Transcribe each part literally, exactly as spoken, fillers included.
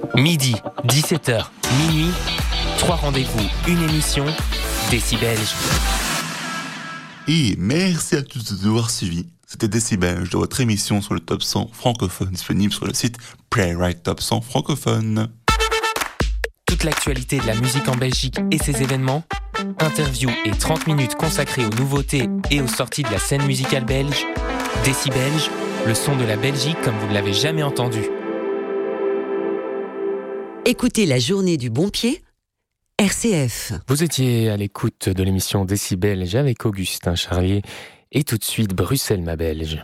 Midi, dix-sept heures, minuit, trois rendez-vous, une émission, Décibelge. Et merci à tous de nous avoir suivis. C'était Décibelge de votre émission sur le top cent francophone, disponible sur le site Playwright Top cent francophone. Toute l'actualité de la musique en Belgique et ses événements, interviews et trente minutes consacrées aux nouveautés et aux sorties de la scène musicale belge. Décibelge, le son de la Belgique comme vous ne l'avez jamais entendu. Écoutez la journée du bon pied, R C F. Vous étiez à l'écoute de l'émission Décibelge avec Augustin Charlier et tout de suite Bruxelles, ma Belge.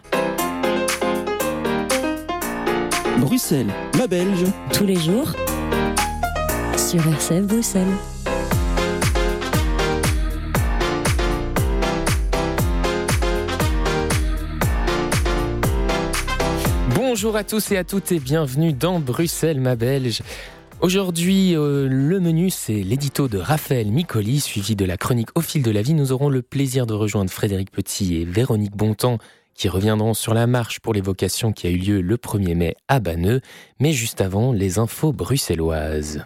Bruxelles, ma Belge. Tous les jours sur R C F Bruxelles. Bonjour à tous et à toutes et bienvenue dans Bruxelles, ma Belge. Aujourd'hui, euh, le menu, c'est l'édito de Raphaël Micoli, suivi de la chronique Au fil de la vie. Nous aurons le plaisir de rejoindre Frédéric Petit et Véronique Bontemps, qui reviendront sur la marche pour l'évocation qui a eu lieu le premier mai à Banneux. Mais juste avant, les infos bruxelloises.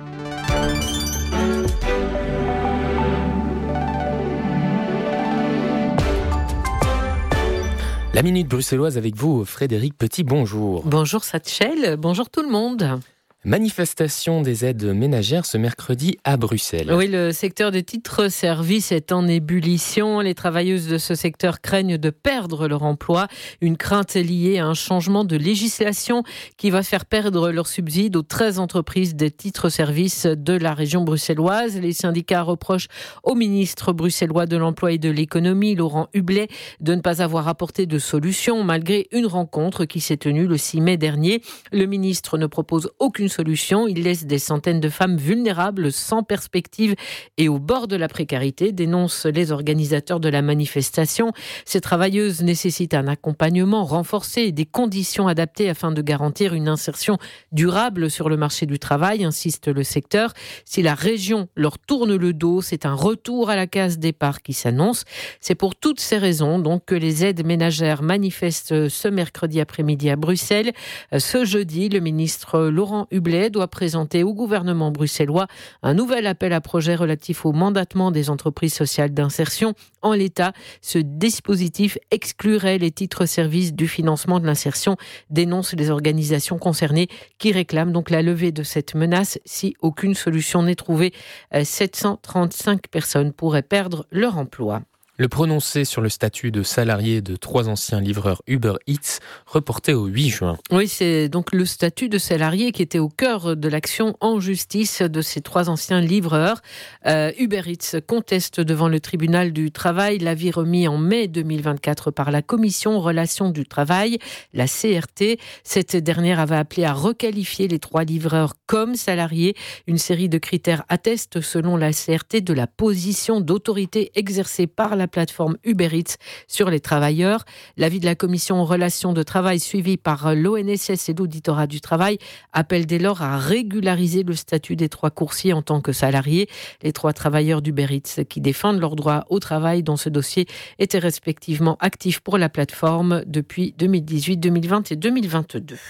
La minute bruxelloise avec vous, Frédéric Petit, bonjour. Bonjour Satchel, bonjour tout le monde. Manifestation des aides ménagères ce mercredi à Bruxelles. Oui, le secteur des titres-services est en ébullition. Les travailleuses de ce secteur craignent de perdre leur emploi. Une crainte est liée à un changement de législation qui va faire perdre leurs subsides aux treize entreprises des titres-services de la région bruxelloise. Les syndicats reprochent au ministre bruxellois de l'Emploi et de l'Économie, Laurent Hublet, de ne pas avoir apporté de solution malgré une rencontre qui s'est tenue le six mai dernier. Le ministre ne propose aucune solution. Il laisse des centaines de femmes vulnérables, sans perspective et au bord de la précarité, dénoncent les organisateurs de la manifestation. Ces travailleuses nécessitent un accompagnement renforcé et des conditions adaptées afin de garantir une insertion durable sur le marché du travail, insiste le secteur. Si la région leur tourne le dos, c'est un retour à la case départ qui s'annonce. C'est pour toutes ces raisons donc que les aides ménagères manifestent ce mercredi après-midi à Bruxelles. Ce jeudi, le ministre Laurent Hublet doit présenter au gouvernement bruxellois un nouvel appel à projet relatif au mandatement des entreprises sociales d'insertion. En l'état, ce dispositif exclurait les titres-services du financement de l'insertion, dénoncent les organisations concernées qui réclament donc la levée de cette menace si aucune solution n'est trouvée. sept cent trente-cinq personnes pourraient perdre leur emploi. Le prononcé sur le statut de salarié de trois anciens livreurs Uber Eats reporté au huit juin. Oui, c'est donc le statut de salarié qui était au cœur de l'action en justice de ces trois anciens livreurs. Euh, Uber Eats conteste devant le tribunal du travail l'avis remis en mai deux mille vingt-quatre par la Commission Relations du Travail, la C R T. Cette dernière avait appelé à requalifier les trois livreurs comme salariés. Une série de critères atteste, selon la C R T, de la position d'autorité exercée par la plateforme Uber Eats sur les travailleurs. L'avis de la commission Relations de travail suivi par l'O N S S et l'auditorat du travail appelle dès lors à régulariser le statut des trois coursiers en tant que salariés. Les trois travailleurs d'Uber Eats qui défendent leurs droits au travail dans ce dossier étaient respectivement actifs pour la plateforme depuis deux mille dix-huit, deux mille vingt et deux mille vingt-deux.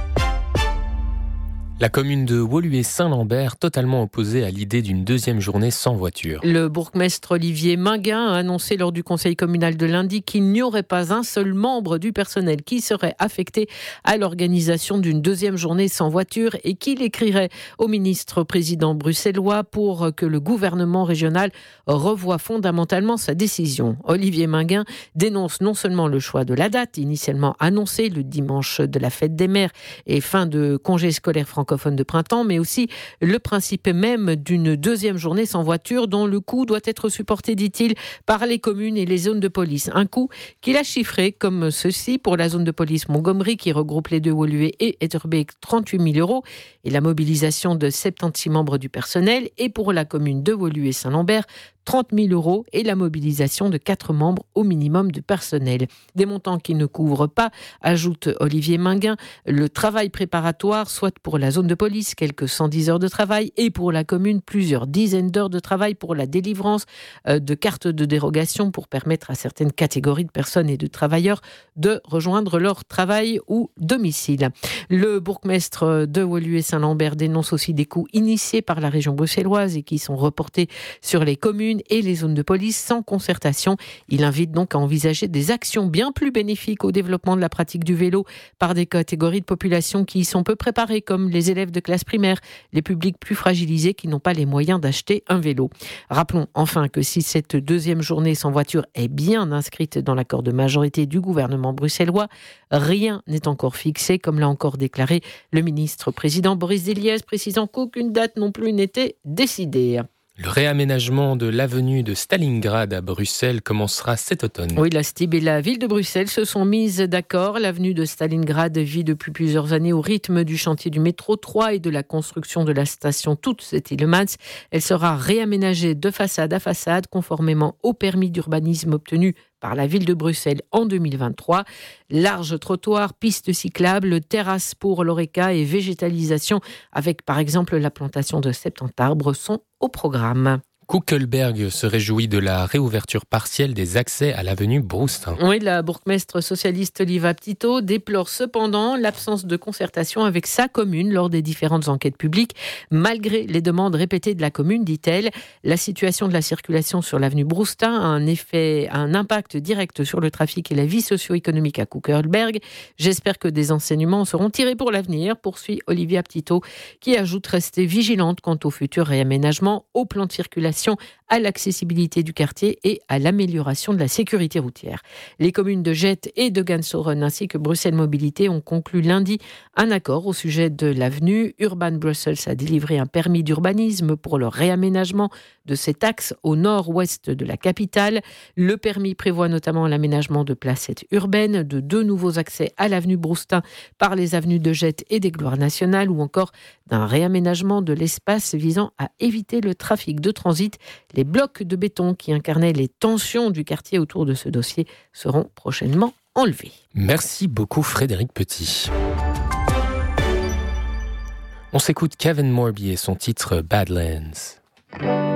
La commune de Woluwe-Saint-Lambert, totalement opposée à l'idée d'une deuxième journée sans voiture. Le bourgmestre Olivier Minguin a annoncé lors du conseil communal de lundi qu'il n'y aurait pas un seul membre du personnel qui serait affecté à l'organisation d'une deuxième journée sans voiture et qu'il écrirait au ministre président bruxellois pour que le gouvernement régional revoie fondamentalement sa décision. Olivier Minguin dénonce non seulement le choix de la date initialement annoncée, le dimanche de la fête des mères et fin de congé scolaire francophone, de printemps, mais aussi le principe même d'une deuxième journée sans voiture dont le coût doit être supporté, dit-il, par les communes et les zones de police. Un coût qu'il a chiffré comme ceci pour la zone de police Montgomery qui regroupe les deux Woluwe et Etterbeek, trente-huit mille euros et la mobilisation de soixante-dix membres du personnel, et pour la commune de Woluwe-Saint-Lambert, trente mille euros et la mobilisation de quatre membres au minimum du personnel. Des montants qui ne couvrent pas, ajoute Olivier Minguin, le travail préparatoire, soit pour la zone de police, quelques cent dix heures de travail, et pour la commune, plusieurs dizaines d'heures de travail pour la délivrance de cartes de dérogation pour permettre à certaines catégories de personnes et de travailleurs de rejoindre leur travail ou domicile. Le bourgmestre de Woluwe-Saint-Lambert dénonce aussi des coûts initiés par la région bruxelloise et qui sont reportés sur les communes et les zones de police sans concertation. Il invite donc à envisager des actions bien plus bénéfiques au développement de la pratique du vélo par des catégories de population qui y sont peu préparées, comme les élèves de classe primaire, les publics plus fragilisés qui n'ont pas les moyens d'acheter un vélo. Rappelons enfin que si cette deuxième journée sans voiture est bien inscrite dans l'accord de majorité du gouvernement bruxellois, rien n'est encore fixé, comme l'a encore déclaré le ministre-président Boris Deliès, précisant qu'aucune date non plus n'était décidée. Le réaménagement de l'avenue de Stalingrad à Bruxelles commencera cet automne. Oui, la S T I B et la ville de Bruxelles se sont mises d'accord. L'avenue de Stalingrad vit depuis plusieurs années au rythme du chantier du métro trois et de la construction de la station Toute-City-le-Mans. Elle sera réaménagée de façade à façade, conformément au permis d'urbanisme obtenu par la ville de Bruxelles en deux mille vingt-trois. Larges trottoirs, pistes cyclables, terrasses pour l'oreca et végétalisation avec par exemple la plantation de septante arbres sont au programme. Kuckelberg se réjouit de la réouverture partielle des accès à l'avenue Broustin. Oui, la bourgmestre socialiste Oliva Ptito déplore cependant l'absence de concertation avec sa commune lors des différentes enquêtes publiques. Malgré les demandes répétées de la commune, dit-elle, la situation de la circulation sur l'avenue Broustin a un effet, un impact direct sur le trafic et la vie socio-économique à Kuckelberg. J'espère que des enseignements seront tirés pour l'avenir, poursuit Olivia Ptito, qui ajoute rester vigilante quant au futur réaménagement, au plan de circulation, à l'accessibilité du quartier et à l'amélioration de la sécurité routière. Les communes de Jette et de Gansoren ainsi que Bruxelles Mobilité ont conclu lundi un accord au sujet de l'avenue. Urban Brussels a délivré un permis d'urbanisme pour le réaménagement de cet axe au nord-ouest de la capitale. Le permis prévoit notamment l'aménagement de placettes urbaines, de deux nouveaux accès à l'avenue Broustin par les avenues de Jette et des Gloires nationales ou encore d'un réaménagement de l'espace visant à éviter le trafic de transit. Les blocs de béton qui incarnaient les tensions du quartier autour de ce dossier seront prochainement enlevés. Merci beaucoup Frédéric Petit. On s'écoute Kevin Morby et son titre Badlands.